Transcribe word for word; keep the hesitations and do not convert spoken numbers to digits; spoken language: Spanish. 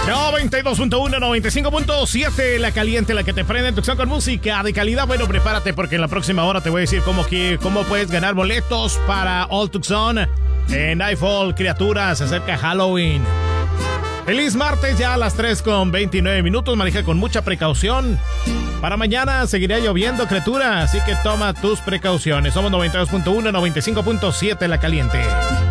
noventa y dos punto uno, noventa y cinco punto siete, la caliente, la que te prende en Tucson con música de calidad. Bueno, prepárate porque en la próxima hora te voy a decir cómo, que, cómo puedes ganar boletos para All Tucson en Nightfall. Criaturas, se acerca Halloween. Feliz martes, ya a las tres con veintinueve minutos. Maneja con mucha precaución. Para mañana seguirá lloviendo, criatura, así que toma tus precauciones. Somos noventa y dos punto uno, noventa y cinco punto siete, la caliente.